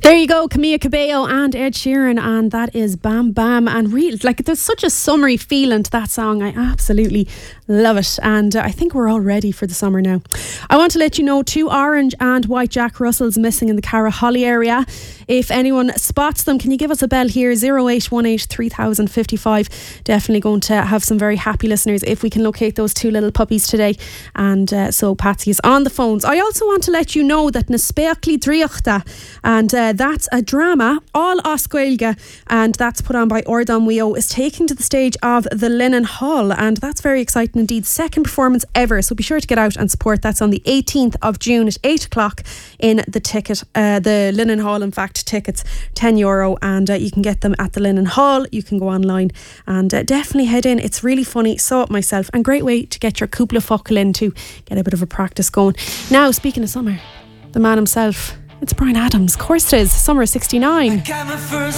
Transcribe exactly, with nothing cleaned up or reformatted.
There you go, Camila Cabello and Ed Sheeran, and that is Bam Bam. And really, like, there's such a summery feeling to that song. I absolutely love it, and uh, I think we're all ready for the summer now. I want to let you know two orange and white Jack Russells missing in the Cara Holly area. If anyone spots them, can you give us a bell here? zero eight one eight three thousand fifty-five. Definitely going to have some very happy listeners if we can locate those two little puppies today. And uh, so Patsy is on the phones. I also want to let you know that Na Speachlí Dríochta, and uh, that's a drama, all Oscailge, and that's put on by Ordon Weo, is taking to the stage of the Linen Hall, and that's very exciting indeed. Second performance ever, so be sure to get out and support. That's on the eighteenth of June at eight o'clock in the ticket, uh, the Linen Hall. In fact, tickets ten euro, and uh, you can get them at the Linen Hall. You can go online and uh, definitely head in. It's really funny, saw it myself, and great way to get your cúpla focal in to get a bit of a practice going. Now, speaking of summer, the man himself, it's Bryan Adams. Of course it is. Summer sixty-nine.